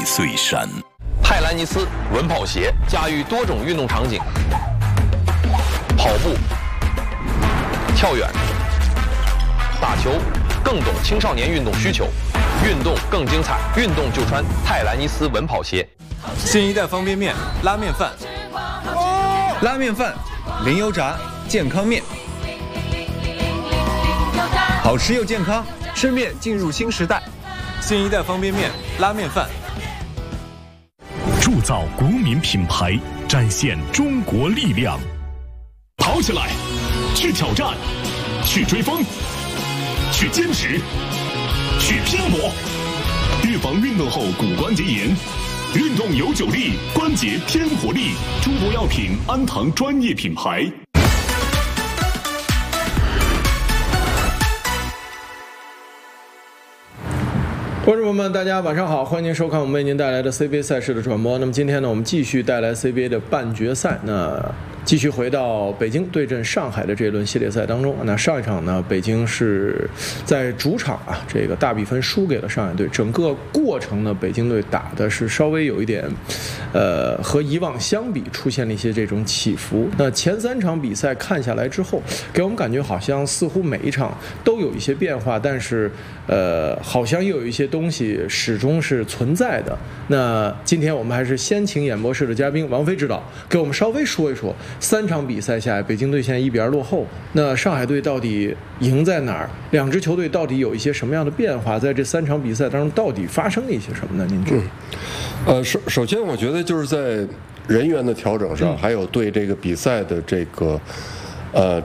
岁山。 泰兰尼斯稳跑鞋驾驭多种运动场景，跑步、跳远、打球，更懂青少年运动需求，运动更精彩，运动就穿泰兰尼斯稳跑鞋。 新一代方便面拉面饭， 拉面饭，零油炸，健康面，好吃又健康，吃面进入新时代。 新一代方便面拉面饭， 铸造国民品牌，展现中国力量。跑起来，去挑战，去追风，去坚持，去拼搏，预防运动后骨关节炎。运动有9力，关节添活力。中国药品安堂专业品牌。 观众朋友们，大家晚上好，欢迎您收看我们为您带来的 CBA 赛事的转播。那么今天呢，我们继续带来 CBA 的半决赛，那继续回到北京对阵上海的这一轮系列赛当中。那上一场呢，北京是在主场这个大比分输给了上海队。整个过程呢，北京队打的是稍微有一点，和以往相比出现了一些这种起伏。那前3场比赛看下来之后，给我们感觉好像似乎每一场都有一些变化，但是好像又有一些东西始终是存在的。那今天我们还是先请演播室的嘉宾王菲指导给我们稍微说一说3场比赛下来，北京队现在1-2落后，那上海队到底赢在哪儿？两支球队到底有一些什么样的变化？在这3场比赛当中，到底发生了一些什么呢？您觉得？ 首先我觉得就是在人员的调整上，还有对这个比赛的这个